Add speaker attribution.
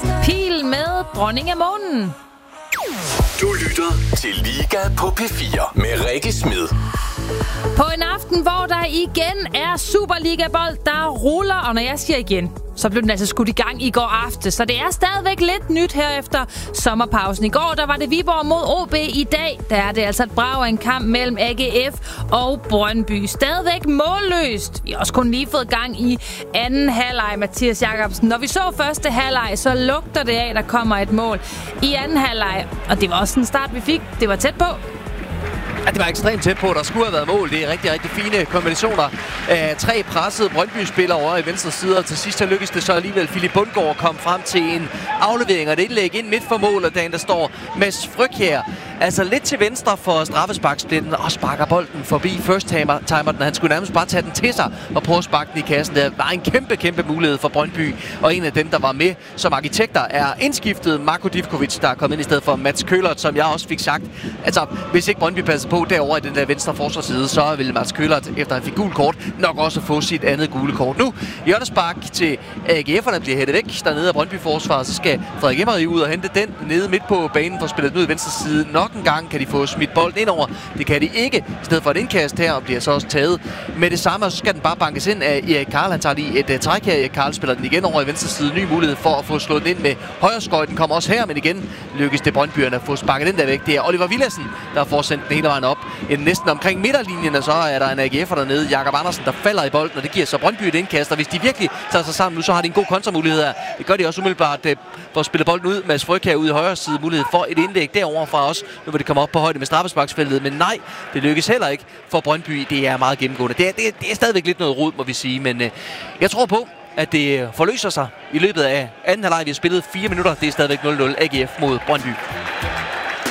Speaker 1: Pil med Dronning af Månen.
Speaker 2: Du lytter til Liga på P4 med Rikke Smed.
Speaker 1: På en aften, hvor der igen er Superliga-bold, der ruller, og når jeg siger igen, så blev den altså skudt i gang i går aftes. Så det er stadigvæk lidt nyt her efter sommerpausen. I går, der var det Viborg mod OB. I dag, der er det altså et brag af en kamp mellem AGF og Brøndby. Stadigvæk målløst. Vi har også kun lige fået gang i anden halvleg, Mathias Jacobsen. Når vi så første halvleg, så lugter det af, at der kommer et mål i anden halvleg. Og det var også en start, vi fik. Det var tæt på.
Speaker 3: Ja, det var ekstremt tæt på. Der skulle have været mål. Det er rigtig, rigtig fine kombinationer af tre pressede Brøndby-spillere over i venstre side. Og til sidst så lykkedes det så alligevel Philip Bundgaard kom frem til en aflevering og et indlæg ind midt for mål. Og der står Mads Frøkjær altså lidt til venstre for straffesparksplitten og sparker bolden forbi first timer. Han skulle nærmest bare tage den til sig og prøve at sparke den i kassen. Det var en kæmpe mulighed for Brøndby. Og en af dem, der var med som arkitekter, er indskiftet Marko Divkovic, der er kommet ind i stedet for Mats Køhlert, som jeg også fik sagt. Altså, hvis ikke Brøndby passer på derovre i den der venstre forsvarsside, så vil Mats Køhlert, efter han fik gul kort, nok også få sit andet gule kort. Nu, hjørnespark til AGF'erne bliver hættet væk dernede af Brøndby-forsvaret, så skal Frederik Emery ud og hente den nede midt på banen for at spille den ud i venstre side. Nok en gang kan de få smidt bolden ind over. Det kan de ikke. I stedet for et indkast her, og bliver så også taget med det samme, så skal den bare bankes ind af Erik Karl. Han tager lige et træk her. Erik Karl spiller den igen over i venstre side. Ny mulighed for at få slået den ind med højre skøj. Den kommer også her, men igen lykkes det Brøndbyerne at få sparket den der væk. Det er Oliver Villadsen, der får sendt den hele vejen op. Næsten omkring midterlinjen, og så er der en AGF'er dernede, Jakob Andersen, der falder i bolden, og det giver så Brøndby et indkast, og hvis de virkelig tager sig sammen nu, så har de en god kontramulighed her. Det gør de også umiddelbart for at spille bolden ud. Mads Frøkjær ude i højre side, mulighed for et indlæg derovre fra os, nu hvor det kommer op på højde med straffesparksfeltet, men nej, det lykkes heller ikke for Brøndby. Det er meget gennemgående. Det er stadigvæk lidt noget rod, må vi sige, men jeg tror på, at det forløser sig i løbet af anden halvleg. Vi har spillet 4 minutter. Det er stadigvæk 0-0 AGF mod Brøndby.